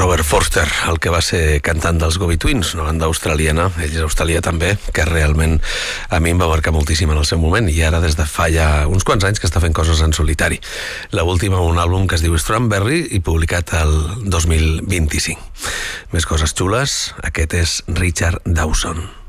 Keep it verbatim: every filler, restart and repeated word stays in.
Robert Forster, el que va ser cantant dels Go-Betweens, una banda australiana, ell és australià també, que realment a mi em va marcar moltíssim en el seu moment, i ara des de fa ja uns quants anys que està fent coses en solitari. L'última, un àlbum que es diu Strawberry i publicat el dos mil vint-i-cinc. Més coses xules, aquest és Richard Dawson.